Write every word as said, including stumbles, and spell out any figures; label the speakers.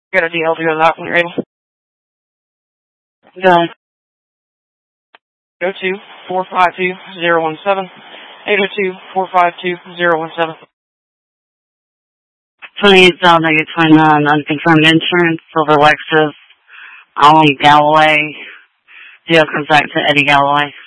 Speaker 1: Got a D L to go to that when you're able. Done. eight oh two, four five two, zero one seven. eight oh two, four five two, zero one seven.
Speaker 2: twenty-eight thousand twenty-nine, unconfirmed insurance, Silver Lexus, Ollie Galloway. Deal comes back to Eddie Galloway.